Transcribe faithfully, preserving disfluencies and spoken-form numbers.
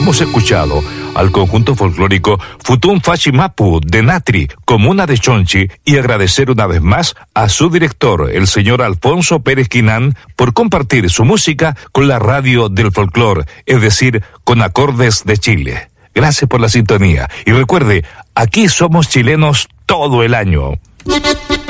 hemos escuchado al conjunto folclórico Futún Fachimapu de Natri, comuna de Chonchi, y agradecer una vez más a su director, el señor Alfonso Pérez Quinán, por compartir su música con la radio del folclor, es decir, con Acordes de Chile. Gracias por la sintonía. Y recuerde, aquí somos chilenos todo el año.